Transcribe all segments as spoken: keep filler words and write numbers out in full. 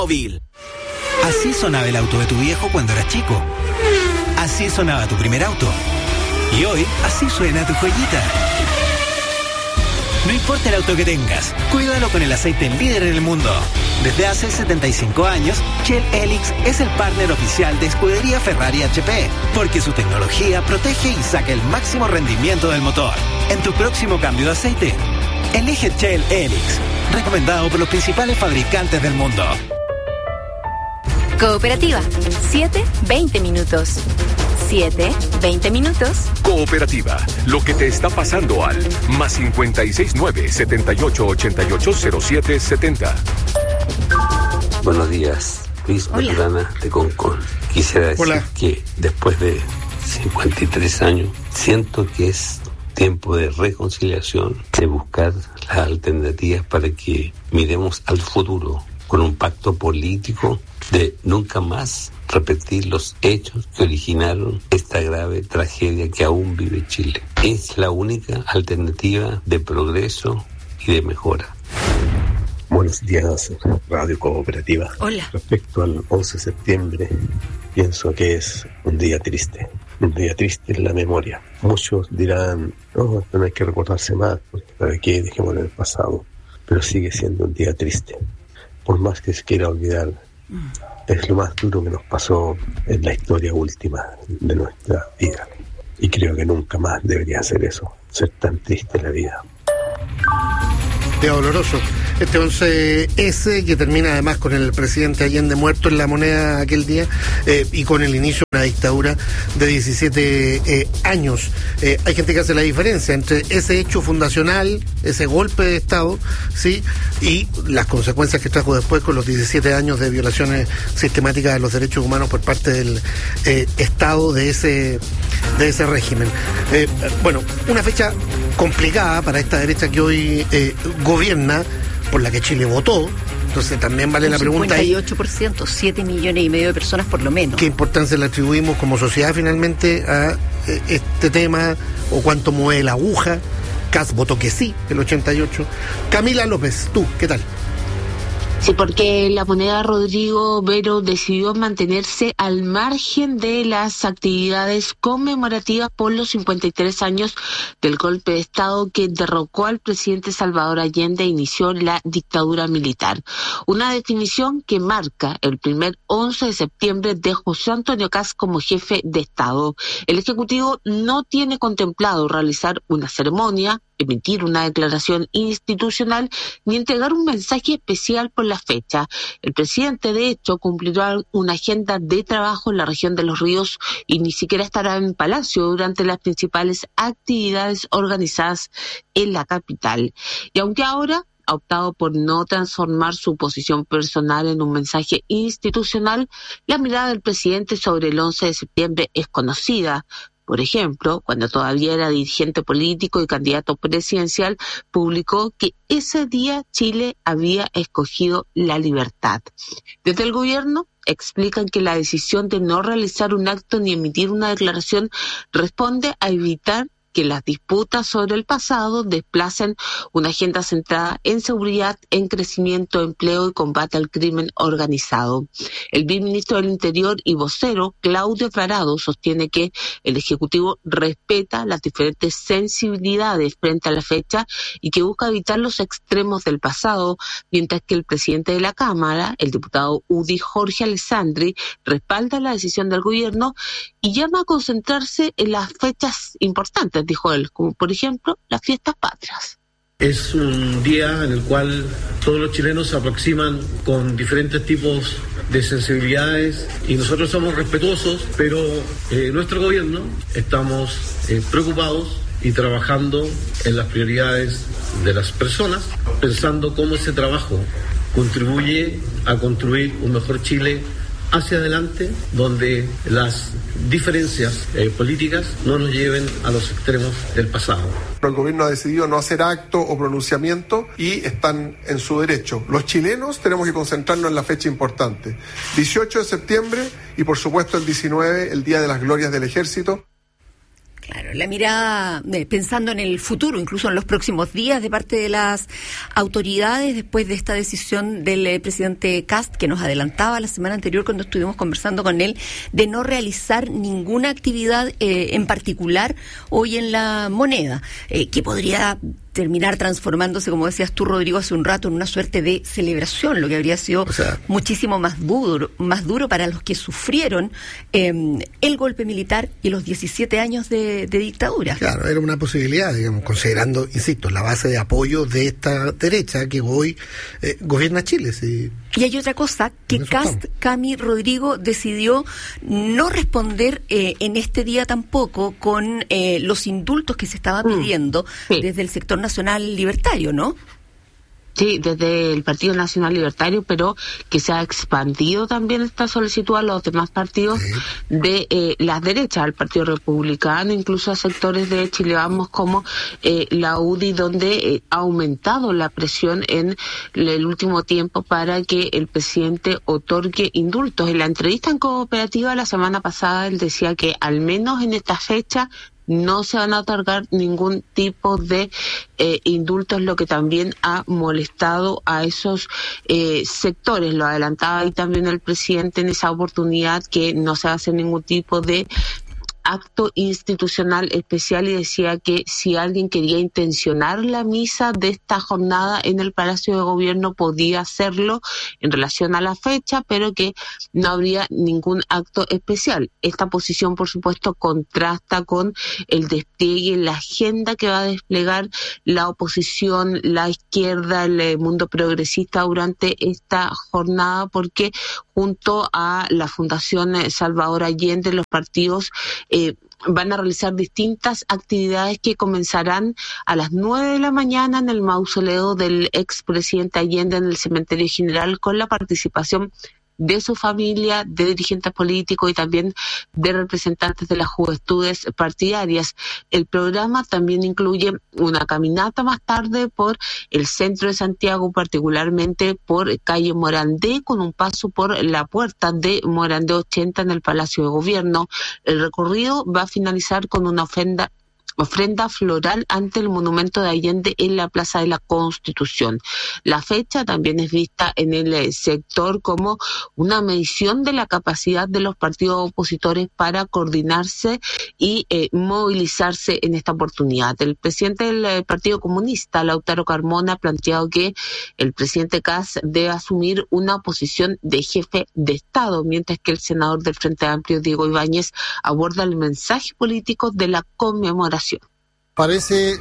Móvil. Así sonaba el auto de tu viejo cuando eras chico. Así sonaba tu primer auto. Y hoy, así suena tu joyita. No importa el auto que tengas, cuídalo con el aceite líder en el mundo. Desde hace setenta y cinco años, Shell Helix es el partner oficial de Escudería Ferrari H P, porque su tecnología protege y saca el máximo rendimiento del motor. En tu próximo cambio de aceite, elige Shell Helix, recomendado por los principales fabricantes del mundo. Cooperativa, siete, veinte minutos. siete, veinte minutos. Cooperativa, lo que te está pasando al más cincuenta y seis nueve, setenta y ocho, ochenta y ocho, cero siete setenta. Buenos días, Luis Maturana de Concón. Quisiera decir Hola. que después de cincuenta y tres años, siento que es tiempo de reconciliación, de buscar las alternativas para que miremos al futuro con un pacto político de nunca más repetir los hechos que originaron esta grave tragedia que aún vive Chile. Es la única alternativa de progreso y de mejora. Buenos días, Radio Cooperativa. Hola. Respecto al once de septiembre, pienso que es un día triste, un día triste en la memoria. Muchos dirán, no, no hay que recordarse más, ¿para qué? Dejémoslo en el pasado. Pero sigue siendo un día triste. Por más que se quiera olvidar, mm. es lo más duro que nos pasó en la historia última de nuestra vida. Y creo que nunca más debería ser eso, ser tan triste en la vida. Día doloroso. Este once ese, que termina además con el presidente Allende muerto en la moneda aquel día, eh, y con el inicio de una dictadura de diecisiete eh, años. Eh, hay gente que hace la diferencia entre ese hecho fundacional, ese golpe de Estado, ¿sí?, y las consecuencias que trajo después con los diecisiete años de violaciones sistemáticas de los derechos humanos por parte del eh, Estado de ese, de ese régimen. Eh, bueno, una fecha complicada para esta derecha que hoy eh, gobierna, por la que Chile votó. Entonces también vale la pregunta ahí. cincuenta y ocho por ciento, siete millones y medio de personas por lo menos. ¿Qué importancia le atribuimos como sociedad finalmente a eh, este tema, o cuánto mueve la aguja? Kass votó que sí, el ochenta y ocho. Camila López, tú, ¿qué tal? Sí, porque la moneda Rodrigo Vero decidió mantenerse al margen de las actividades conmemorativas por los cincuenta y tres años del golpe de Estado que derrocó al presidente Salvador Allende e inició la dictadura militar. Una definición que marca el primer once de septiembre de José Antonio Kass como jefe de Estado. El Ejecutivo no tiene contemplado realizar una ceremonia, emitir una declaración institucional ni entregar un mensaje especial por la fecha. El presidente, de hecho, cumplirá una agenda de trabajo en la región de Los Ríos y ni siquiera estará en Palacio durante las principales actividades organizadas en la capital. Y aunque ahora ha optado por no transformar su posición personal en un mensaje institucional, la mirada del presidente sobre el once de septiembre es conocida. Por ejemplo, cuando todavía era dirigente político y candidato presidencial, publicó que ese día Chile había escogido la libertad. Desde el gobierno explican que la decisión de no realizar un acto ni emitir una declaración responde a evitar que las disputas sobre el pasado desplacen una agenda centrada en seguridad, en crecimiento, empleo y combate al crimen organizado. El viceministro del Interior y vocero, Claudio Alvarado, sostiene que el Ejecutivo respeta las diferentes sensibilidades frente a la fecha y que busca evitar los extremos del pasado, mientras que el presidente de la Cámara, el diputado U D I Jorge Alessandri, respalda la decisión del gobierno y llama a concentrarse en las fechas importantes, dijo él, como por ejemplo las fiestas patrias. Es un día en el cual todos los chilenos se aproximan con diferentes tipos de sensibilidades y nosotros somos respetuosos, pero eh, nuestro gobierno estamos eh, preocupados y trabajando en las prioridades de las personas, pensando cómo ese trabajo contribuye a construir un mejor Chile hacia adelante, donde las diferencias eh, políticas no nos lleven a los extremos del pasado. El gobierno ha decidido no hacer acto o pronunciamiento y están en su derecho. Los chilenos tenemos que concentrarnos en la fecha importante, dieciocho de septiembre y por supuesto el diecinueve, el Día de las Glorias del Ejército. Claro, la mirada eh, pensando en el futuro, incluso en los próximos días de parte de las autoridades después de esta decisión del eh, presidente Kast, que nos adelantaba la semana anterior cuando estuvimos conversando con él, de no realizar ninguna actividad eh, en particular hoy en la moneda, eh, que podría terminar transformándose, como decías tú, Rodrigo, hace un rato, en una suerte de celebración, lo que habría sido o sea, muchísimo más duro, más duro para los que sufrieron eh, el golpe militar y los diecisiete años de, de dictadura. Claro, era una posibilidad, digamos, considerando, insisto, la base de apoyo de esta derecha que hoy eh, gobierna Chile. Sí. Y hay otra cosa, que Kast, Cami, Rodrigo, decidió no responder eh, en este día tampoco con eh, los indultos que se estaba pidiendo mm, sí. desde el sector nacional libertario, ¿no? Sí, desde el Partido Nacional Libertario, pero que se ha expandido también esta solicitud a los demás partidos sí. de eh, las derechas, al Partido Republicano, incluso a sectores de Chile Vamos como eh, la U D I, donde eh, ha aumentado la presión en el último tiempo para que el presidente otorgue indultos. En la entrevista en Cooperativa la semana pasada él decía que al menos en esta fecha no se van a otorgar ningún tipo de eh, indultos, lo que también ha molestado a esos eh, sectores. Lo adelantaba ahí también el presidente en esa oportunidad, que no se va a hacer ningún tipo de acto institucional especial, y decía que si alguien quería intencionar la misa de esta jornada en el Palacio de Gobierno podía hacerlo en relación a la fecha, pero que no habría ningún acto especial. Esta posición, por supuesto, contrasta con el despliegue, la agenda que va a desplegar la oposición, la izquierda, el mundo progresista durante esta jornada, porque junto a la Fundación Salvador Allende, los partidos eh, van a realizar distintas actividades que comenzarán a las nueve de la mañana en el mausoleo del expresidente Allende en el Cementerio General, con la participación de su familia, de dirigentes políticos y también de representantes de las juventudes partidarias. El programa también incluye una caminata más tarde por el centro de Santiago, particularmente por calle Morandé, con un paso por la puerta de Morandé ochenta en el Palacio de Gobierno. El recorrido va a finalizar con una ofrenda ofrenda floral ante el monumento de Allende en la Plaza de la Constitución. La fecha también es vista en el sector como una medición de la capacidad de los partidos opositores para coordinarse y eh, movilizarse en esta oportunidad. El presidente del Partido Comunista, Lautaro Carmona, ha planteado que el presidente Kast debe asumir una posición de jefe de Estado, mientras que el senador del Frente Amplio, Diego Ibáñez, aborda el mensaje político de la conmemoración. Parece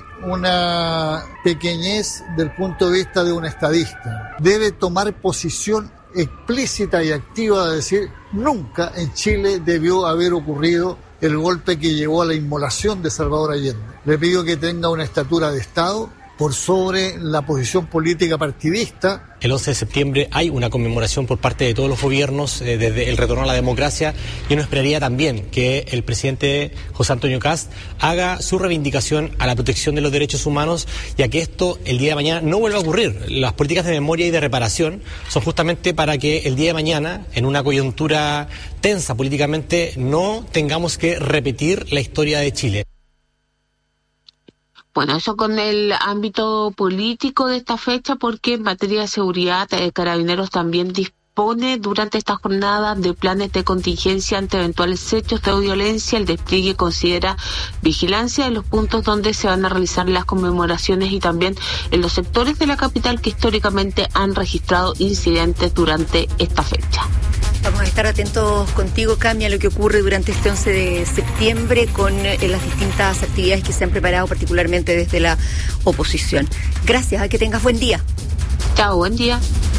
una pequeñez del punto de vista de un estadista. Debe tomar posición explícita y activa de decir: nunca en Chile debió haber ocurrido el golpe que llevó a la inmolación de Salvador Allende. Le pido que tenga una estatura de Estado por sobre la posición política partidista. El once de septiembre hay una conmemoración por parte de todos los gobiernos eh, desde el retorno a la democracia, y uno esperaría también que el presidente José Antonio Kast haga su reivindicación a la protección de los derechos humanos, y a que esto el día de mañana no vuelva a ocurrir. Las políticas de memoria y de reparación son justamente para que el día de mañana, en una coyuntura tensa políticamente, no tengamos que repetir la historia de Chile. Bueno, eso con el ámbito político de esta fecha, porque en materia de seguridad, eh, Carabineros también dispone durante esta jornada de planes de contingencia ante eventuales hechos de violencia. El despliegue considera vigilancia de los puntos donde se van a realizar las conmemoraciones y también en los sectores de la capital que históricamente han registrado incidentes durante esta fecha. Vamos a estar atentos contigo, Cami, a lo que ocurre durante este once de septiembre con eh, las distintas actividades que se han preparado, particularmente desde la oposición. Gracias, a que tengas buen día. Chao, buen día.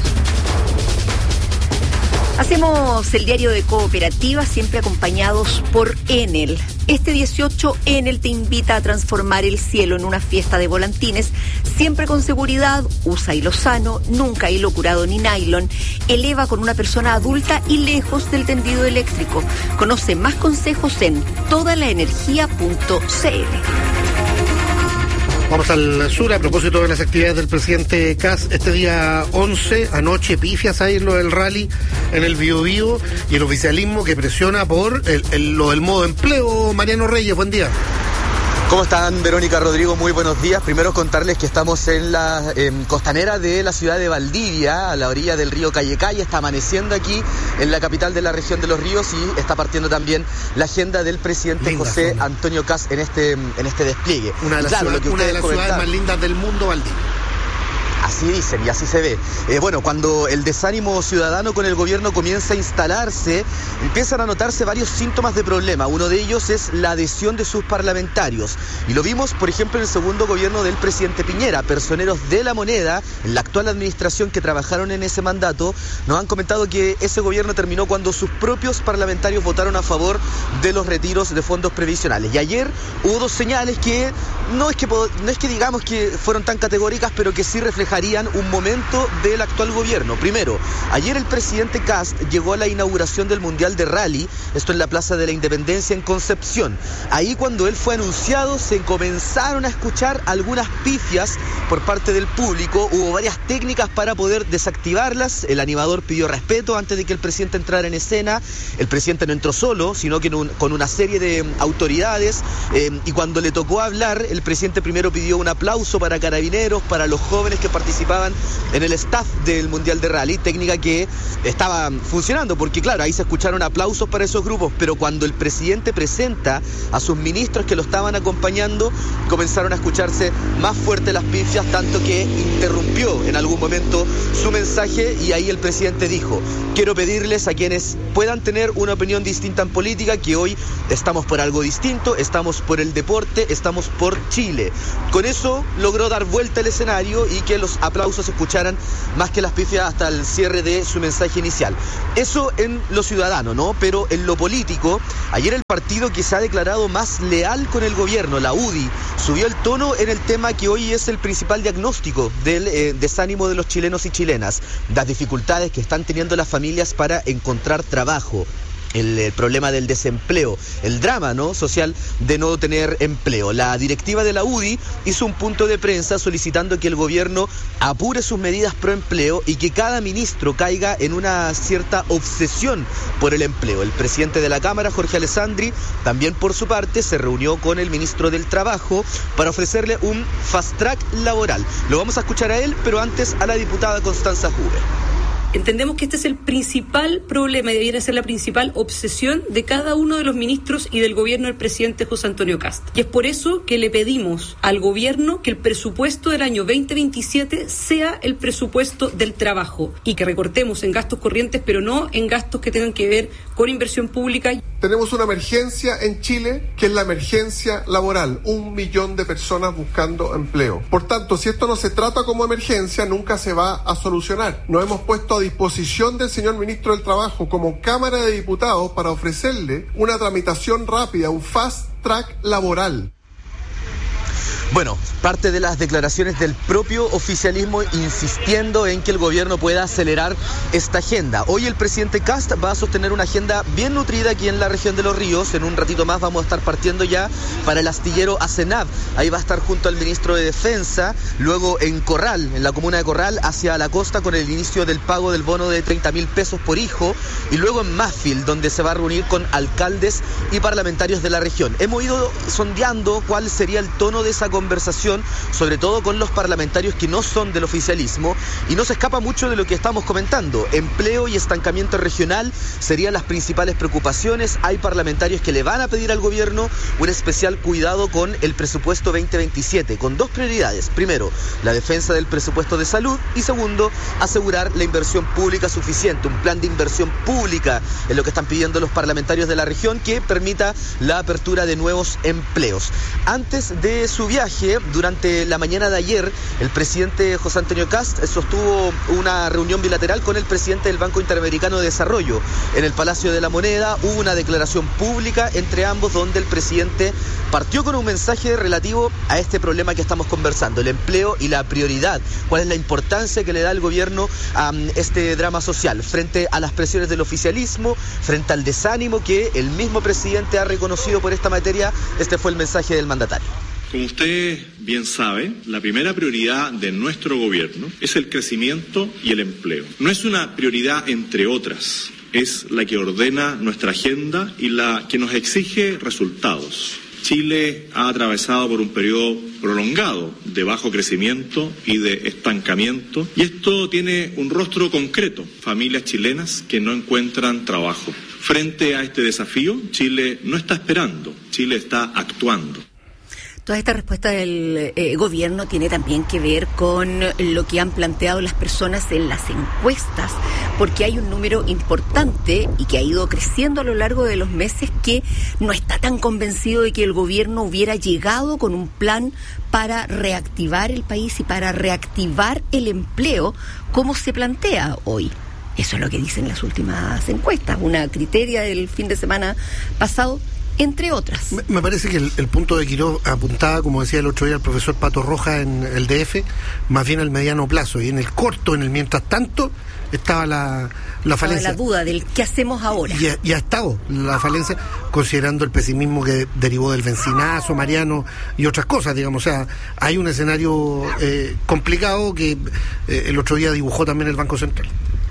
Hacemos el diario de Cooperativa, siempre acompañados por Enel. Este dieciocho, Enel te invita a transformar el cielo en una fiesta de volantines, siempre con seguridad. Usa hilo sano, nunca hilo curado ni nylon. Eleva con una persona adulta y lejos del tendido eléctrico. Conoce más consejos en toda la energía punto c l. Vamos al sur a propósito de las actividades del presidente Kast. Este día once, anoche, pifias ahí lo del rally en el Biobío y el oficialismo que presiona por el, el, lo del modo empleo. Mariano Reyes, buen día. ¿Cómo están, Verónica, Rodrigo? Muy buenos días. Primero contarles que estamos en la eh, costanera de la ciudad de Valdivia, a la orilla del río Callecay. Está amaneciendo aquí en la capital de la región de Los Ríos y está partiendo también la agenda del presidente Linda José zona. Antonio Kast en este, en este despliegue. Una de las, claro, ciudad, una de las ciudades más lindas del mundo, Valdivia. Así dicen y así se ve. Eh, bueno, cuando el desánimo ciudadano con el gobierno comienza a instalarse, empiezan a notarse varios síntomas de problema. Uno de ellos es la adhesión de sus parlamentarios. Y lo vimos, por ejemplo, en el segundo gobierno del presidente Piñera. Personeros de la moneda, en la actual administración que trabajaron en ese mandato, nos han comentado que ese gobierno terminó cuando sus propios parlamentarios votaron a favor de los retiros de fondos previsionales. Y ayer hubo dos señales que no es que, no es que digamos que fueron tan categóricas, pero que sí reflejan harían un momento del actual gobierno. Primero, ayer el presidente Kast llegó a la inauguración del Mundial de Rally, esto en la Plaza de la Independencia en Concepción. Ahí cuando él fue anunciado se comenzaron a escuchar algunas pifias por parte del público, hubo varias técnicas para poder desactivarlas, el animador pidió respeto antes de que el presidente entrara en escena, el presidente no entró solo, sino que un, con una serie de autoridades, eh, y cuando le tocó hablar, el presidente primero pidió un aplauso para Carabineros, para los jóvenes que participaban en el staff del Mundial de Rally, técnica que estaba funcionando, porque claro, ahí se escucharon aplausos para esos grupos, pero cuando el presidente presenta a sus ministros que lo estaban acompañando, comenzaron a escucharse más fuertes las pifias, tanto que interrumpió en algún momento su mensaje y ahí el presidente dijo: quiero pedirles a quienes puedan tener una opinión distinta en política que hoy estamos por algo distinto, estamos por el deporte, estamos por Chile. Con eso logró dar vuelta al escenario y que los aplausos se escucharan más que las pifias hasta el cierre de su mensaje inicial. Eso en lo ciudadano, ¿no? Pero en lo político, ayer el partido que se ha declarado más leal con el gobierno, la U D I, subió el tono en el tema que hoy es el principal diagnóstico del eh, desánimo de los chilenos y chilenas, las dificultades que están teniendo las familias para encontrar trabajo. El, el problema del desempleo, el drama, ¿no?, social de no tener empleo. La directiva de la U D I hizo un punto de prensa solicitando que el gobierno apure sus medidas pro empleo y que cada ministro caiga en una cierta obsesión por el empleo. El presidente de la Cámara, Jorge Alessandri, también por su parte se reunió con el ministro del Trabajo para ofrecerle un fast track laboral. Lo vamos a escuchar a él, pero antes a la diputada Constanza Juve. Entendemos que este es el principal problema y debiera ser la principal obsesión de cada uno de los ministros y del gobierno del presidente José Antonio Kast. Y es por eso que le pedimos al gobierno que el presupuesto del año veinte veintisiete sea el presupuesto del trabajo y que recortemos en gastos corrientes, pero no en gastos que tengan que ver con inversión pública. Tenemos una emergencia en Chile, que es la emergencia laboral. Un millón de personas buscando empleo. Por tanto, si esto no se trata como emergencia, nunca se va a solucionar. Nos hemos puesto a disposición del señor ministro del Trabajo como Cámara de Diputados para ofrecerle una tramitación rápida, un fast track laboral. Bueno, parte de las declaraciones del propio oficialismo insistiendo en que el gobierno pueda acelerar esta agenda. Hoy el presidente Kast va a sostener una agenda bien nutrida aquí en la región de Los Ríos. En un ratito más vamos a estar partiendo ya para el astillero Asenab. Ahí va a estar junto al ministro de Defensa, luego en Corral, en la comuna de Corral, hacia la costa con el inicio del pago del bono de treinta mil pesos por hijo, y luego en Maffield, donde se va a reunir con alcaldes y parlamentarios de la región. Hemos ido sondeando cuál sería el tono de esa conversación conversación, sobre todo con los parlamentarios que no son del oficialismo, y no se escapa mucho de lo que estamos comentando. Empleo y estancamiento regional serían las principales preocupaciones. Hay parlamentarios que le van a pedir al gobierno un especial cuidado con el presupuesto veinte veintisiete, con dos prioridades. Primero, la defensa del presupuesto de salud, y segundo, asegurar la inversión pública suficiente, un plan de inversión pública es lo que están pidiendo los parlamentarios de la región, que permita la apertura de nuevos empleos. Antes de su viaje, durante la mañana de ayer, el presidente José Antonio Kast sostuvo una reunión bilateral con el presidente del Banco Interamericano de Desarrollo en el Palacio de la Moneda. Hubo una declaración pública entre ambos donde el presidente partió con un mensaje relativo a este problema que estamos conversando, el empleo y la prioridad. ¿Cuál es la importancia que le da el gobierno a este drama social frente a las presiones del oficialismo, frente al desánimo que el mismo presidente ha reconocido por esta materia? Este fue el mensaje del mandatario. Como usted bien sabe, la primera prioridad de nuestro gobierno es el crecimiento y el empleo. No es una prioridad entre otras, es la que ordena nuestra agenda y la que nos exige resultados. Chile ha atravesado por un periodo prolongado de bajo crecimiento y de estancamiento, y esto tiene un rostro concreto: familias chilenas que no encuentran trabajo. Frente a este desafío, Chile no está esperando, Chile está actuando. Toda esta respuesta del eh, gobierno tiene también que ver con lo que han planteado las personas en las encuestas, porque hay un número importante y que ha ido creciendo a lo largo de los meses que no está tan convencido de que el gobierno hubiera llegado con un plan para reactivar el país y para reactivar el empleo como se plantea hoy. Eso es lo que dicen las últimas encuestas, una criteria del fin de semana pasado, entre otras. Me, me parece que el, el punto de Quirós apuntaba, como decía el otro día el profesor Pato Rojas en el D F, más bien al mediano plazo, y en el corto, en el mientras tanto, estaba la, la falencia. La duda del qué hacemos ahora. Y, y ha estado la falencia, considerando el pesimismo que derivó del bencinazo, Mariano, y otras cosas, digamos. O sea, hay un escenario eh, complicado que eh, el otro día dibujó también el Banco Central.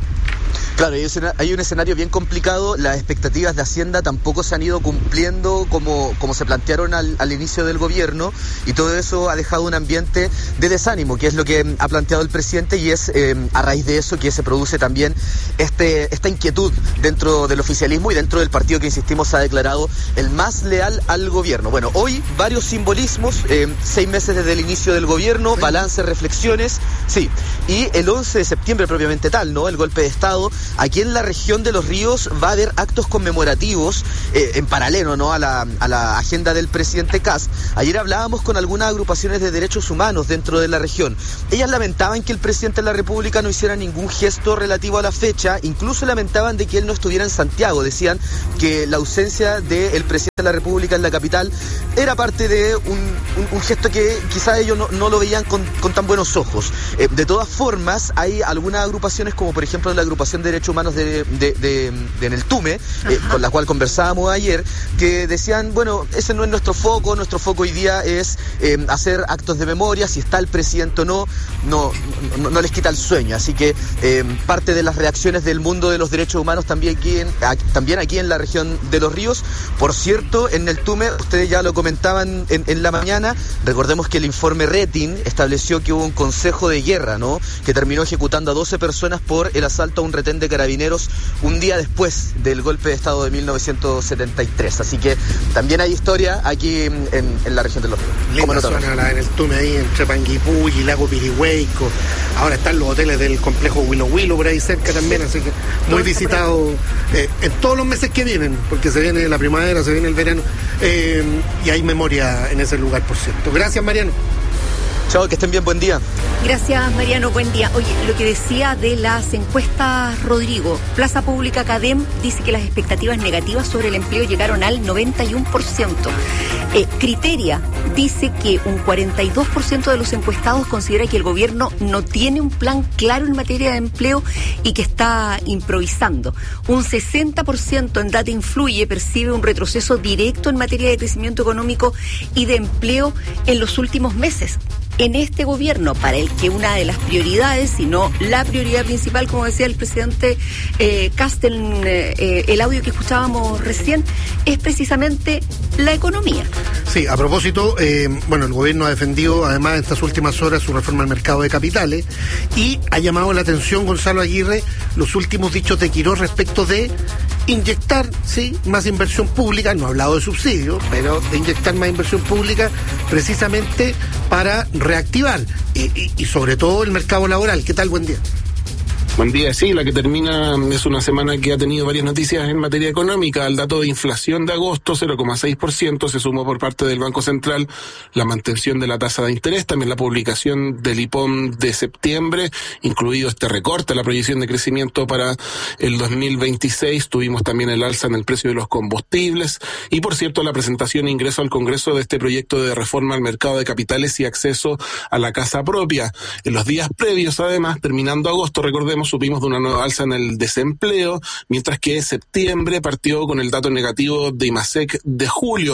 Claro, hay un escenario bien complicado. Las expectativas de Hacienda tampoco se han ido cumpliendo como, como se plantearon al, al inicio del gobierno, y todo eso ha dejado un ambiente de desánimo, que es lo que ha planteado el presidente, y es eh, a raíz de eso que se produce también este, esta inquietud dentro del oficialismo y dentro del partido que, insistimos, ha declarado el más leal al gobierno. Bueno, hoy varios simbolismos, eh, seis meses desde el inicio del gobierno, sí. Balance, reflexiones, sí, y el once de septiembre propiamente tal, ¿no? El golpe de Estado. Aquí en la región de Los Ríos va a haber actos conmemorativos eh, en paralelo, ¿no?, a la, a la agenda del presidente Kast. Ayer hablábamos con algunas agrupaciones de derechos humanos dentro de la región. Ellas lamentaban que el presidente de la República no hiciera ningún gesto relativo a la fecha, incluso lamentaban de que él no estuviera en Santiago. Decían que la ausencia del presidente de la República en la capital era parte de un, un, un gesto que quizá ellos no, no lo veían con, con tan buenos ojos. Eh, de todas formas, hay algunas agrupaciones, como por ejemplo la agrupación de derechos humanos de, de, de, de en el Tume, eh, con la cual conversábamos ayer, que decían, bueno, ese no es nuestro foco, nuestro foco hoy día es eh, hacer actos de memoria, si está el presidente o no, no, no, no les quita el sueño. Así que eh, parte de las reacciones del mundo de los derechos humanos también aquí, en, a, también aquí en la región de Los Ríos. Por cierto, en el Tume, ustedes ya lo comentaban en, en la mañana, recordemos que el informe Retin estableció que hubo un consejo de guerra, ¿no?, que terminó ejecutando a doce personas por el asalto a un retén de carabineros un día después del golpe de Estado de mil novecientos setenta y tres. Así que también hay historia aquí en, en la región de Los Ríos. Linda zona la, en el Tume, ahí entre Panguipulli y Lago Pirihueico. Ahora están los hoteles del complejo Huilo Huilo por ahí cerca también, así que muy visitado eh, en todos los meses que vienen, porque se viene la primavera, se viene el verano, eh, y hay memoria en ese lugar, por cierto. Gracias, Mariano. Chao, que estén bien, buen día. Gracias, Mariano, buen día. Oye, lo que decía de las encuestas, Rodrigo, Plaza Pública Cadem dice que las expectativas negativas sobre el empleo llegaron al noventa y uno por ciento. Eh, Criteria dice que un cuarenta y dos por ciento de los encuestados considera que el gobierno no tiene un plan claro en materia de empleo y que está improvisando. Un sesenta por ciento en Data Influye percibe un retroceso directo en materia de crecimiento económico y de empleo en los últimos meses. En este gobierno, para el que una de las prioridades, si no la prioridad principal, como decía el presidente eh, Kast en eh, el audio que escuchábamos recién, es precisamente la economía. Sí, a propósito, eh, bueno, el gobierno ha defendido además en estas últimas horas su reforma al mercado de capitales y ha llamado la atención, Gonzalo Aguirre, los últimos dichos de Quirós respecto de inyectar, sí, más inversión pública, no ha hablado de subsidios, pero de inyectar más inversión pública precisamente para reactivar y, y, y sobre todo el mercado laboral. ¿Qué tal? Buen día. Buen día, sí, la que termina es una semana que ha tenido varias noticias en materia económica. El dato de inflación de agosto, cero coma seis por ciento, se sumó por parte del Banco Central la mantención de la tasa de interés, también la publicación del I P O M de septiembre, incluido este recorte, la proyección de crecimiento para el dos mil veintiséis. Tuvimos también el alza en el precio de los combustibles y, por cierto, la presentación e ingreso al Congreso de este proyecto de reforma al mercado de capitales y acceso a la casa propia. En los días previos, además, terminando agosto, recordemos, supimos de una nueva alza en el desempleo, mientras que septiembre partió con el dato negativo de IMASEC de julio.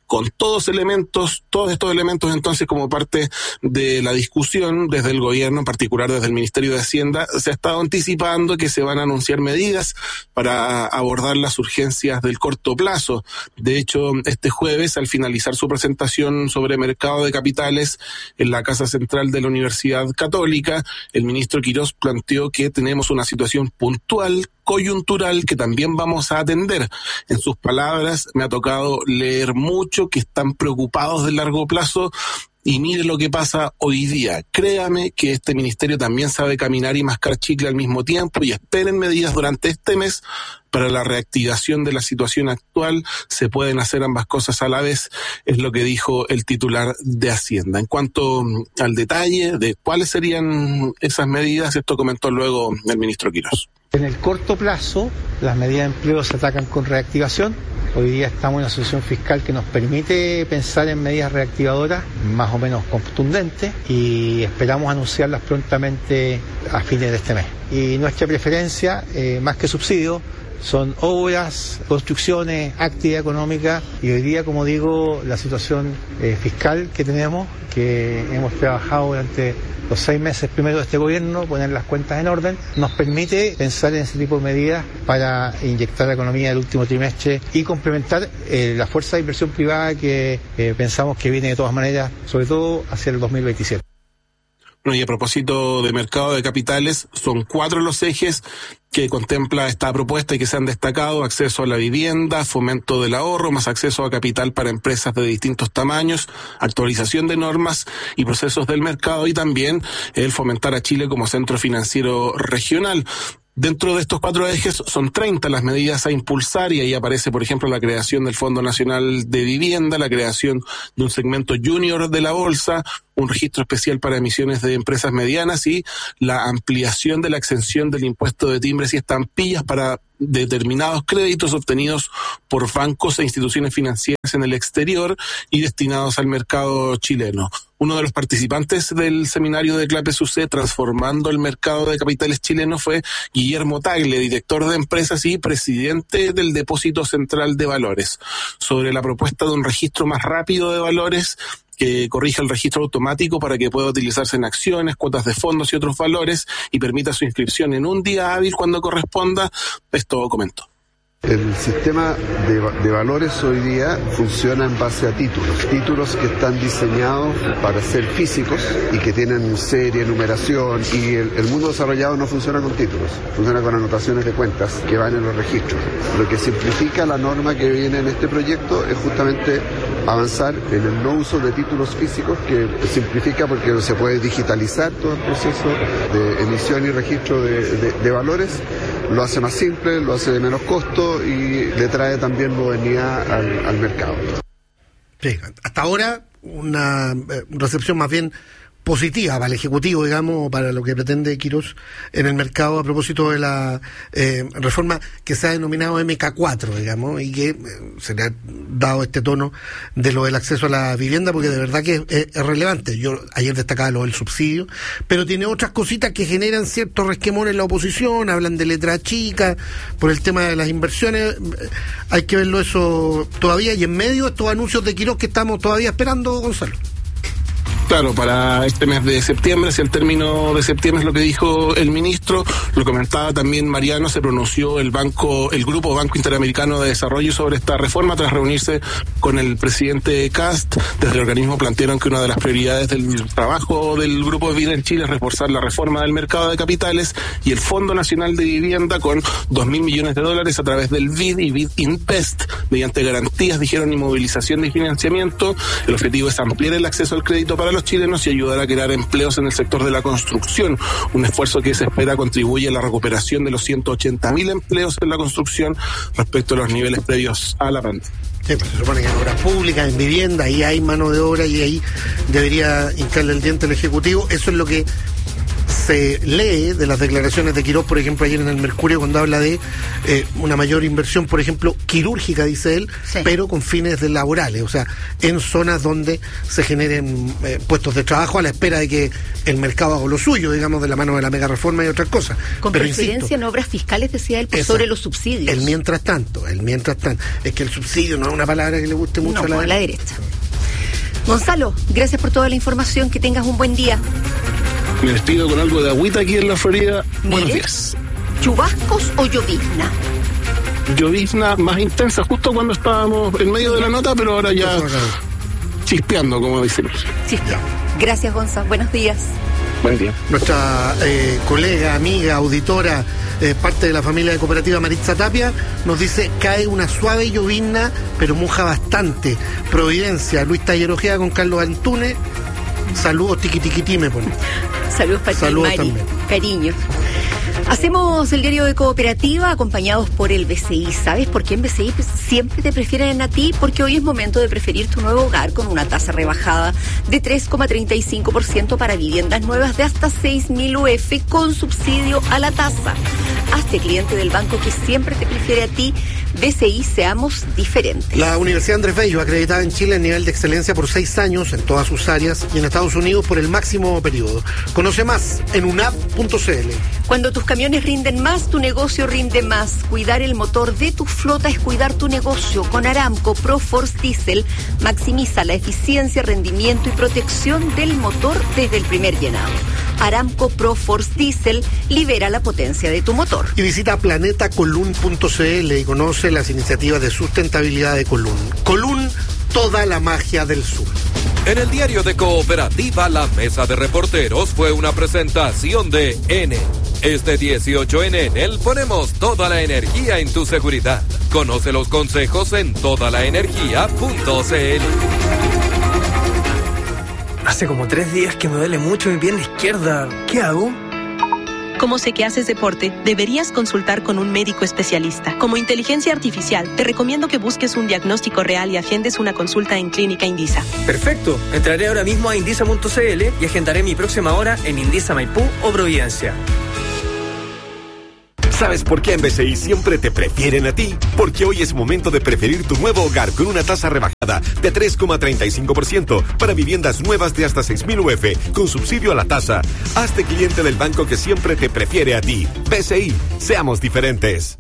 con todos elementos, todos estos elementos entonces como parte de la discusión desde el gobierno, en particular desde el Ministerio de Hacienda, se ha estado anticipando que se van a anunciar medidas para abordar las urgencias del corto plazo. De hecho, este jueves, al finalizar su presentación sobre mercado de capitales en la Casa Central de la Universidad Católica, el ministro Quirós planteó que tenemos una situación puntual, coyuntural, que también vamos a atender. En sus palabras, me ha tocado leer mucho que están preocupados del largo plazo. Y mire lo que pasa hoy día. Créame que este ministerio también sabe caminar y mascar chicle al mismo tiempo, y esperen medidas durante este mes para la reactivación de la situación actual. Se pueden hacer ambas cosas a la vez, es lo que dijo el titular de Hacienda. En cuanto al detalle de cuáles serían esas medidas, esto comentó luego el ministro Quirós. En el corto plazo, las medidas de empleo se atacan con reactivación. Hoy día estamos en una situación fiscal que nos permite pensar en medidas reactivadoras más o menos contundentes, y esperamos anunciarlas prontamente a fines de este mes. Y nuestra preferencia, eh, más que subsidio, son obras, construcciones, actividad económica, y hoy día, como digo, la situación eh, fiscal que tenemos, que hemos trabajado durante los seis meses primero de este gobierno, poner las cuentas en orden, nos permite pensar en ese tipo de medidas para inyectar la economía del último trimestre y complementar eh, la fuerza de inversión privada que eh, pensamos que viene de todas maneras, sobre todo hacia el dos mil veintisiete. Bueno, y a propósito de mercado de capitales, son cuatro los ejes que contempla esta propuesta y que se han destacado: acceso a la vivienda, fomento del ahorro, más acceso a capital para empresas de distintos tamaños, actualización de normas y procesos del mercado, y también el fomentar a Chile como centro financiero regional. Dentro de estos cuatro ejes son treinta las medidas a impulsar, y ahí aparece, por ejemplo, la creación del Fondo Nacional de Vivienda, la creación de un segmento junior de la bolsa, un registro especial para emisiones de empresas medianas y la ampliación de la exención del impuesto de timbres y estampillas para determinados créditos obtenidos por bancos e instituciones financieras en el exterior y destinados al mercado chileno. Uno de los participantes del seminario de Clape Sucé, Transformando el Mercado de Capitales Chileno, fue Guillermo Tagle, director de empresas y presidente del Depósito Central de Valores, sobre la propuesta de un registro más rápido de valores que corrija el registro automático para que pueda utilizarse en acciones, cuotas de fondos y otros valores, y permita su inscripción en un día hábil cuando corresponda. Esto comentó. El sistema de, de valores hoy día funciona en base a títulos, títulos que están diseñados para ser físicos y que tienen serie, numeración, y el, el mundo desarrollado no funciona con títulos, funciona con anotaciones de cuentas que van en los registros. Lo que simplifica la norma que viene en este proyecto es justamente avanzar en el no uso de títulos físicos, que simplifica porque se puede digitalizar todo el proceso de emisión y registro de, de, de valores, lo hace más simple, lo hace de menos costo y le trae también modernidad al, al mercado. Sí, hasta ahora una eh, recepción más bien positiva para el Ejecutivo, digamos, para lo que pretende Quirós en el mercado a propósito de la eh, reforma que se ha denominado eme ka cuatro, digamos, y que eh, se le ha dado este tono de lo del acceso a la vivienda, porque de verdad que es, es relevante. Yo ayer destacaba lo del subsidio, pero tiene otras cositas que generan cierto resquemón en la oposición, hablan de letra chica, por el tema de las inversiones. Hay que verlo eso todavía, y en medio estos anuncios de Quirós que estamos todavía esperando, Gonzalo. Claro, para este mes de septiembre, si el término de septiembre es lo que dijo el ministro, lo comentaba también Mariano, se pronunció el banco, el Grupo Banco Interamericano de Desarrollo sobre esta reforma tras reunirse con el presidente Kast. Desde el organismo plantearon que una de las prioridades del trabajo del Grupo de Vida en Chile es reforzar la reforma del mercado de capitales y el Fondo Nacional de Vivienda con dos mil millones de dólares a través del B I D y B I D Invest, mediante garantías, dijeron, y movilización de financiamiento. El objetivo es ampliar el acceso al crédito para los chilenos y ayudar a crear empleos en el sector de la construcción, un esfuerzo que se espera contribuye a la recuperación de los ciento ochenta mil empleos en la construcción respecto a los niveles previos a la pandemia. Sí, pues se supone que en obras públicas, en vivienda, ahí hay mano de obra y ahí debería hincarle el diente el Ejecutivo. Eso es lo que se lee de las declaraciones de Quirós, por ejemplo, ayer en el Mercurio, cuando habla de eh, una mayor inversión, por ejemplo, quirúrgica, dice él, sí. pero con fines de laborales, o sea, en zonas donde se generen eh, puestos de trabajo a la espera de que el mercado haga lo suyo, digamos, de la mano de la mega reforma y otras cosas. Con pero preferencia insisto, en obras fiscales, decía él, por esa, sobre los subsidios. El mientras tanto, el mientras tanto. Es que el subsidio no es una palabra que le guste mucho no, a la, a la derecha. Gonzalo, gracias por toda la información, que tengas un buen día. Me despido con algo de agüita aquí en la Florida. Mire, buenos días. ¿Chubascos o llovizna? Llovizna más intensa justo cuando estábamos en medio de la nota, pero ahora ya chispeando, como dicen. Chispeando. Gracias, Gonzalo. Buenos días. Buen día. Nuestra eh, colega, amiga, auditora, eh, parte de la familia de Cooperativa Maritza Tapia, nos dice: cae una suave llovizna, pero moja bastante. Providencia, Luis Taller Ojea con Carlos Antunes. Saludos, tiquitiquití, me pone. Saludos para ti, Mari. También. Cariño. Hacemos el diario de Cooperativa acompañados por el B C I. ¿Sabes por qué en B C I siempre te prefieren a ti? Porque hoy es momento de preferir tu nuevo hogar con una tasa rebajada de tres coma treinta y cinco por ciento para viviendas nuevas de hasta seis mil U F con subsidio a la tasa. Hazte cliente del banco que siempre te prefiere a ti. B C I, seamos diferentes. La Universidad Andrés Bello, acreditada en Chile en nivel de excelencia por seis años en todas sus áreas y en Estados Unidos por el máximo periodo. Conoce más en unap punto c l. Cuando tus camiones rinden más, tu negocio rinde más. Cuidar el motor de tu flota es cuidar tu negocio. Con Aramco ProForce Diesel maximiza la eficiencia, rendimiento y protección del motor desde el primer llenado. Aramco ProForce Diesel libera la potencia de tu motor. Y visita planeta colun punto c l y conoce las iniciativas de sustentabilidad de Colún. Colún, toda la magia del sur. En el diario de Cooperativa, la mesa de reporteros fue una presentación de Enel. Este dieciocho en Enel ponemos toda la energía en tu seguridad. Conoce los consejos en toda la energía punto c l. Hace como tres días que me duele mucho mi pierna izquierda. ¿Qué hago? Como sé que haces deporte, deberías consultar con un médico especialista. Como inteligencia artificial, te recomiendo que busques un diagnóstico real y agendes una consulta en Clínica Indisa. Perfecto. Entraré ahora mismo a indisa punto c l y agendaré mi próxima hora en Indisa Maipú o Providencia. ¿Sabes por qué en B C I siempre te prefieren a ti? Porque hoy es momento de preferir tu nuevo hogar con una tasa rebajada de tres coma treinta y cinco por ciento para viviendas nuevas de hasta seis mil U F con subsidio a la tasa. Hazte cliente del banco que siempre te prefiere a ti. B C I, seamos diferentes.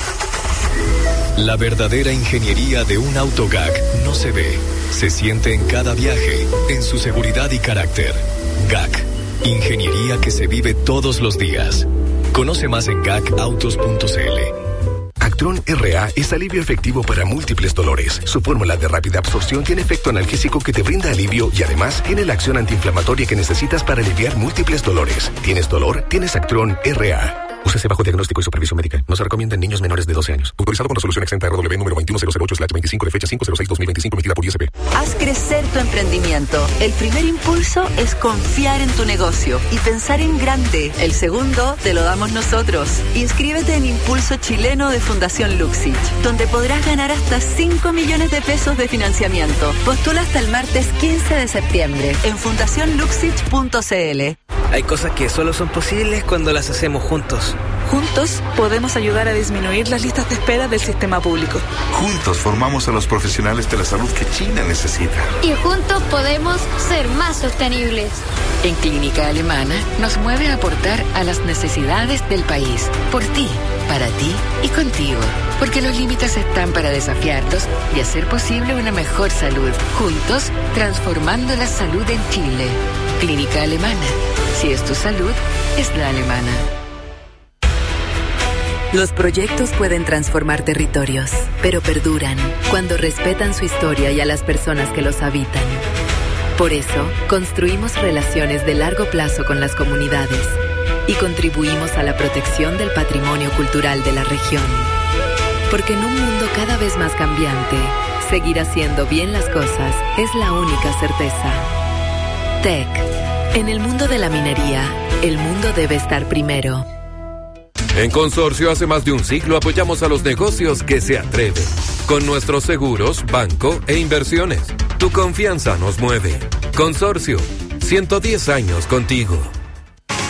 La verdadera ingeniería de un auto G A C no se ve, se siente en cada viaje, en su seguridad y carácter. G A C, ingeniería que se vive todos los días. Conoce más en gac autos punto c l. Actron R A es alivio efectivo para múltiples dolores. Su fórmula de rápida absorción tiene efecto analgésico que te brinda alivio y además tiene la acción antiinflamatoria que necesitas para aliviar múltiples dolores. ¿Tienes dolor? Tienes Actron R A. Úsese bajo diagnóstico y supervisión médica. No se recomienda en niños menores de doce años. Autorizado con resolución exenta R W número veintiuno cero cero ocho slash veinticinco de fecha cinco cero seis dos mil veinticinco emitida por I S P. Haz crecer tu emprendimiento. El primer impulso es confiar en tu negocio y pensar en grande. El segundo te lo damos nosotros. Inscríbete en Impulso Chileno de Fundación Luxich, donde podrás ganar hasta cinco millones de pesos de financiamiento. Postula hasta el martes quince de septiembre en fundación luxich punto c l. Hay cosas que solo son posibles cuando las hacemos juntos. Juntos podemos ayudar a disminuir las listas de espera del sistema público. Juntos formamos a los profesionales de la salud que China necesita. Y juntos podemos ser más sostenibles. En Clínica Alemana nos mueve a aportar a las necesidades del país. Por ti, para ti y contigo. Porque los límites están para desafiarlos y hacer posible una mejor salud. Juntos, transformando la salud en Chile. Clínica Alemana. Si es tu salud, es la alemana. Los proyectos pueden transformar territorios, pero perduran cuando respetan su historia y a las personas que los habitan. Por eso, construimos relaciones de largo plazo con las comunidades y contribuimos a la protección del patrimonio cultural de la región. Porque en un mundo cada vez más cambiante, seguir haciendo bien las cosas es la única certeza. T E C. En el mundo de la minería, el mundo debe estar primero. En Consorcio hace más de un siglo apoyamos a los negocios que se atreven. Con nuestros seguros, banco e inversiones. Tu confianza nos mueve. Consorcio, ciento diez años contigo.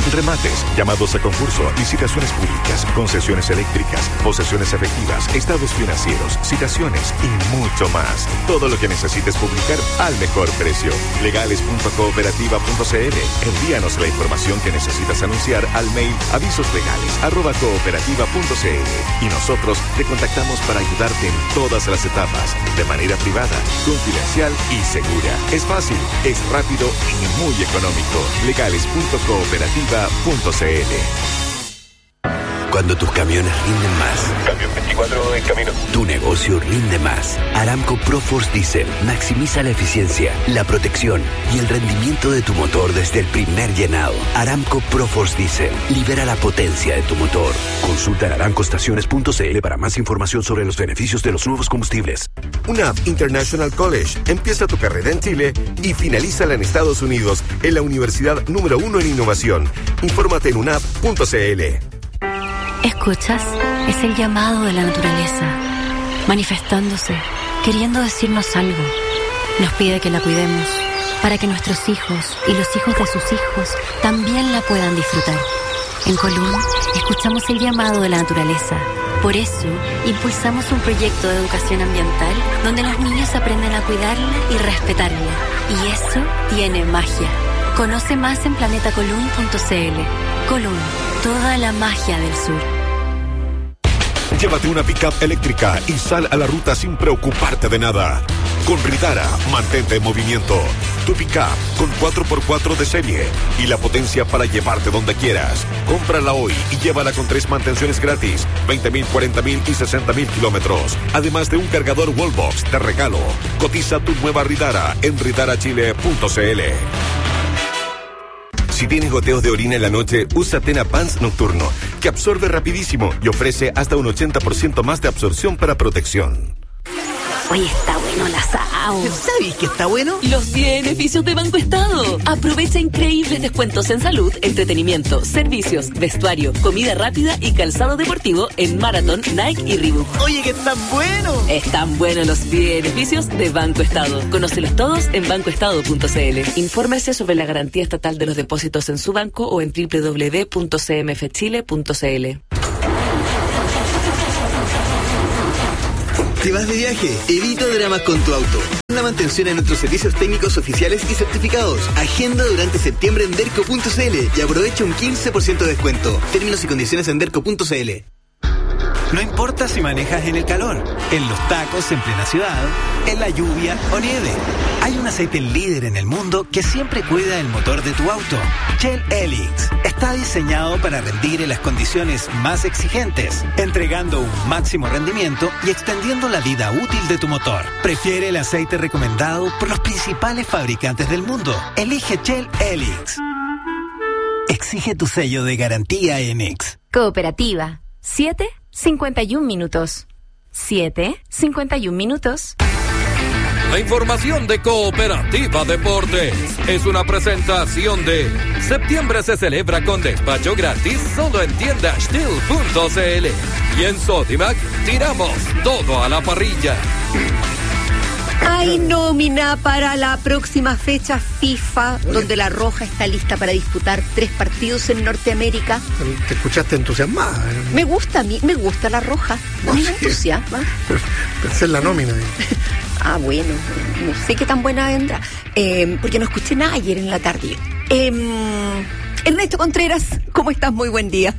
Remates, llamados a concurso, licitaciones públicas, concesiones eléctricas, posesiones efectivas, estados financieros, citaciones y mucho más. Todo lo que necesites publicar al mejor precio. legales punto cooperativa punto c l. Envíanos la información que necesitas anunciar al mail avisoslegales arroba cooperativa punto c l y nosotros te contactamos para ayudarte en todas las etapas, de manera privada, confidencial y segura. Es fácil, es rápido y muy económico. legales punto cooperativa punto c l. Cuando tus camiones rinden más. Camión veinticuatro en camino. Tu negocio rinde más. Aramco ProForce Diesel maximiza la eficiencia, la protección y el rendimiento de tu motor desde el primer llenado. Aramco ProForce Diesel libera la potencia de tu motor. Consulta en aramco estaciones punto c l para más información sobre los beneficios de los nuevos combustibles. U N A P International College. Empieza tu carrera en Chile y finalízala en Estados Unidos en la universidad número uno en innovación. Infórmate en u n a p punto c l. ¿Escuchas? Es el llamado de la naturaleza, manifestándose, queriendo decirnos algo. Nos pide que la cuidemos, para que nuestros hijos y los hijos de sus hijos también la puedan disfrutar. En Colún, escuchamos el llamado de la naturaleza. Por eso, impulsamos un proyecto de educación ambiental donde los niños aprenden a cuidarla y respetarla. Y eso tiene magia. Conoce más en planeta colún punto c l. Colún, toda la magia del sur. Llévate una pick-up eléctrica y sal a la ruta sin preocuparte de nada. Con Ridara, mantente en movimiento. Tu pick-up con cuatro por cuatro de serie y la potencia para llevarte donde quieras. Cómprala hoy y llévala con tres mantenciones gratis, veinte mil, cuarenta mil y sesenta mil kilómetros. Además de un cargador Wallbox de regalo. Cotiza tu nueva Ridara en ridara chile punto c l. Si tienes goteos de orina en la noche, usa Tena Pants Nocturno, que absorbe rapidísimo y ofrece hasta un ochenta por ciento más de absorción para protección. Oye, está bueno el asado. ¿Sabes qué está bueno? Los beneficios de Banco Estado. Aprovecha increíbles descuentos en salud, entretenimiento, servicios, vestuario, comida rápida y calzado deportivo en Marathon, Nike y Reebok. Oye, que están buenos. Están buenos los beneficios de Banco Estado. Conócelos todos en banco estado punto c l. Infórmese sobre la garantía estatal de los depósitos en su banco o en doble u doble u doble u punto c m f chile punto c l. ¿Te vas de viaje? Evita dramas con tu auto. La mantención en nuestros servicios técnicos oficiales y certificados. Agenda durante septiembre en derco punto c l y aprovecha un quince por ciento de descuento. Términos y condiciones en derco punto c l. No importa si manejas en el calor, en los tacos en plena ciudad, en la lluvia o nieve. Hay un aceite líder en el mundo que siempre cuida el motor de tu auto. Shell Helix está diseñado para rendir en las condiciones más exigentes, entregando un máximo rendimiento y extendiendo la vida útil de tu motor. Prefiere el aceite recomendado por los principales fabricantes del mundo. Elige Shell Helix. Exige tu sello de garantía en X. Cooperativa. siete cincuenta y un minutos. siete cincuenta y un minutos. La información de Cooperativa Deportes es una presentación de septiembre se celebra con despacho gratis solo en tienda steel punto c l y en Sodimac tiramos todo a la parrilla. Hay nómina para la próxima fecha FIFA, donde la Roja está lista para disputar tres partidos en Norteamérica. Te escuchaste entusiasmada. ¿eh? Me gusta a mí, me gusta la Roja. A mí me entusiasma. Pensé en la nómina. Ah, bueno, no sé qué tan buena vendrá. Eh, porque no escuché nada ayer en la tarde. Eh, Ernesto Contreras, ¿cómo estás? Muy buen día.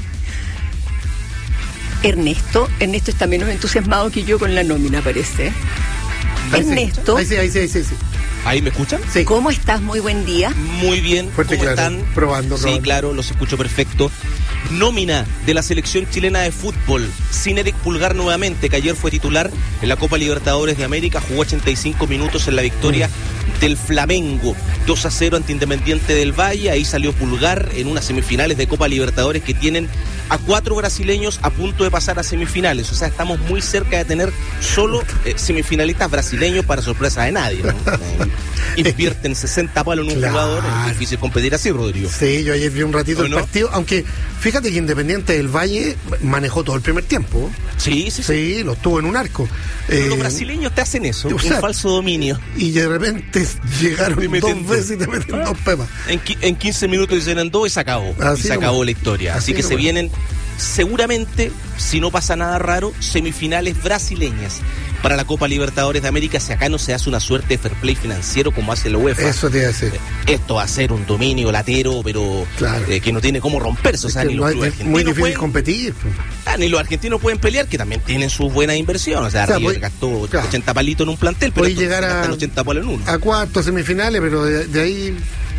Ernesto, Ernesto está menos entusiasmado que yo con la nómina, parece. Ahí Ernesto. Sí, ahí sí, ahí sí, ahí sí. ¿Ahí me escuchan? Sí. ¿Cómo estás? Muy buen día. Muy bien. Fuerte, ¿Cómo claro. están? Probando, probando. Sí, claro, los escucho perfecto. Nómina de la selección chilena de fútbol. Sin Eric Pulgar nuevamente, que ayer fue titular en la Copa Libertadores de América, jugó ochenta y cinco minutos en la victoria mm. del Flamengo. dos a cero ante Independiente del Valle. Ahí salió Pulgar en unas semifinales de Copa Libertadores que tienen a cuatro brasileños a punto de pasar a semifinales. O sea, estamos muy cerca de tener solo eh, semifinalistas brasileños para sorpresa de nadie, ¿no? Eh, invierten sesenta palos en un claro. jugador. Es difícil competir así, Rodrigo. Sí, yo ayer vi un ratito el no? partido, aunque Fíjate que Independiente del Valle manejó todo el primer tiempo. Sí, sí, sí. Sí, lo tuvo en un arco. Pero eh, los brasileños te hacen eso, o sea, un falso dominio. Y de repente llegaron dos veces y te meten dos pepas. En, en quince minutos hicieron dos y se acabó. Así y se nomás. acabó la historia. Así, Así que nomás. se vienen, seguramente, si no pasa nada raro, semifinales brasileñas para la Copa Libertadores de América. Si acá no se hace una suerte de fair play financiero como hace la UEFA. Eso te iba a decir. Esto va a ser un dominio latero, pero Claro. eh, que no tiene cómo romperse. O sea, Es que ni no los hay- clubes es argentinos muy difícil pueden- competir. pues. Ah, ni los argentinos pueden pelear, que también tienen sus buenas inversiones. O sea, O sea, River voy- gastó claro. ochenta palitos en un plantel, pero Puede estos llegar a- gastan ochenta palos en uno. A cuartos, semifinales, pero de, de ahí.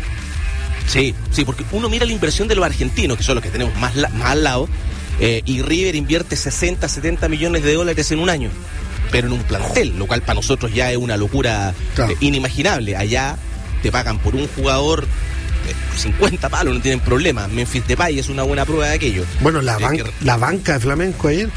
Sí, sí, porque uno mira la inversión de los argentinos, que son los que tenemos más, la- más al lado, eh, y River invierte sesenta, setenta millones de dólares en un año, pero en un plantel, lo cual para nosotros ya es una locura Claro. eh, inimaginable. Allá te pagan por un jugador eh, cincuenta palos, no tienen problema. Memphis Depay es una buena prueba de aquello. Bueno, la, Eh, ban- que- la banca de Flamenco ayer.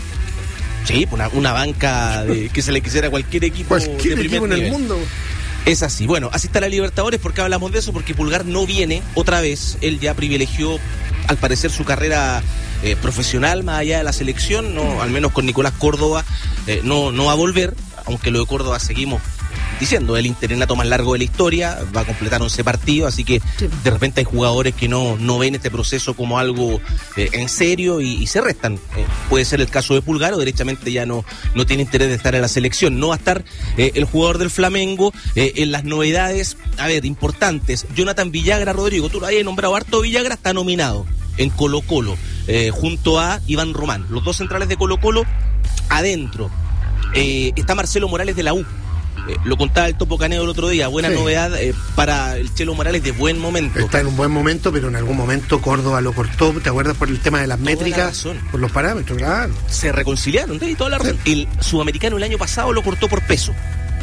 Sí, una, una banca de- que se le quisiera a cualquier equipo de Cualquier primer equipo en el nivel. mundo. Es así. Bueno, así está la Libertadores. ¿Por qué hablamos de eso? Porque Pulgar no viene otra vez. Él ya privilegió, al parecer, su carrera eh, profesional más allá de la selección. No, al menos con Nicolás Córdoba eh, no, no va a volver. Aunque lo de Córdoba seguimos diciendo, el interinato más largo de la historia, va a completar once partidos, así que de repente hay jugadores que no, no ven este proceso como algo eh, en serio y, y se restan. Eh, puede ser el caso de Pulgar, o derechamente ya no, no tiene interés de estar en la selección. No va a estar eh, el jugador del Flamengo eh, en las novedades, a ver, importantes. Jonathan Villagra, Rodrigo, tú lo habías nombrado, harto Villagra está nominado en Colo Colo, eh, junto a Iván Román, los dos centrales de Colo Colo adentro. Eh, está Marcelo Morales de la U. Eh, lo contaba el Topo Caneo el otro día, buena Sí. novedad eh, para el Chelo Morales de buen momento. Está en un buen momento, pero en algún momento Córdoba lo cortó, ¿te acuerdas? Por el tema de las Toda la métricas, razón. por los parámetros, claro. Se reconciliaron, y toda la razón. El sudamericano el año pasado lo cortó por peso,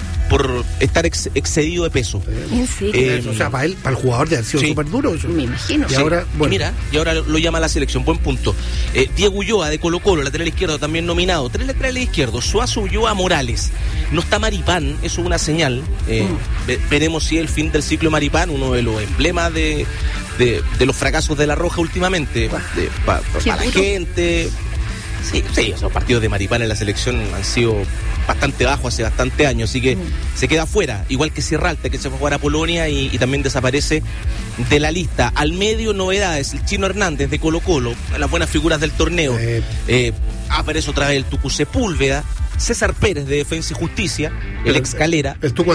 por estar ex- excedido de peso. ¿En serio? Eh, o sea, para él, para el jugador de haber sido sí. súper duro. Eso. Me imagino. Y Sí, ahora, y bueno, mira, y ahora lo, lo llama la selección, buen punto. Eh, Diego Ulloa de Colo Colo, lateral izquierdo también nominado. Tres laterales izquierdos, Suazo, Ulloa, Morales. No está Maripán, eso es una señal. Eh, Mm. ve- veremos si es el fin del ciclo Maripán, uno de los emblemas de, de, de los fracasos de La Roja últimamente. Para Qué la duro. gente. Sí, sí, esos partidos de Maripán en la selección han sido bastante bajos hace bastante años, así que Mm. se queda fuera, igual que Sierralta, que se fue a jugar a Polonia y, y también desaparece de la lista. Al medio, novedades, el Chino Hernández de Colo Colo, una de las buenas figuras del torneo. Eh. Eh, aparece otra vez el Tucu Sepúlveda, César Pérez de Defensa y Justicia, el El- ex Calera. el Tucu